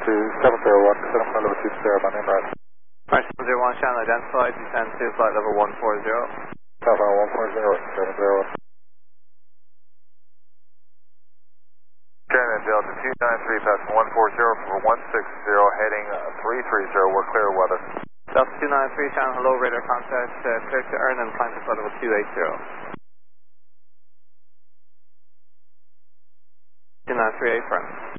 701, descend flight level 20, my name is Alright, 701 Shannon, identified, descend to flight level 140. South 140, 701. Shannon, Delta 293, passing 140 for 160, heading 330, we're clear weather. Delta 293, Shannon, hello, radar contact, clear to earn and climb to flight level 280. 293, affirm.